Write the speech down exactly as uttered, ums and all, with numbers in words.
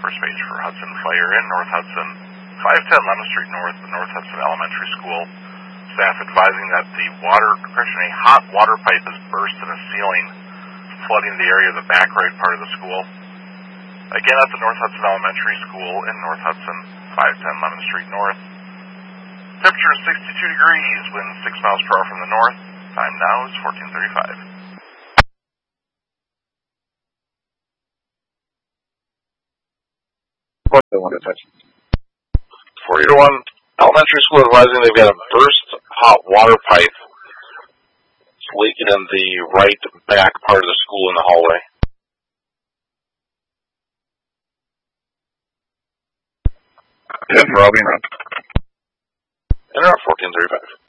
first page for Hudson Fire in North Hudson, five ten Lemon Street North, the North Hudson Elementary School. Staff advising that the water, correction, a hot water pipe has burst in a ceiling, flooding the area of the back right part of the school. Again, at the North Hudson Elementary School in North Hudson, five ten Lemon Street North. Temperature is sixty-two degrees, wind six miles per hour from the north. Time now is fourteen thirty-five. forty to one Elementary School advising they've got a burst hot water pipe leaking in the right back part of the school in the hallway. Ten, Robbie. Interrupt fourteen thirty-five.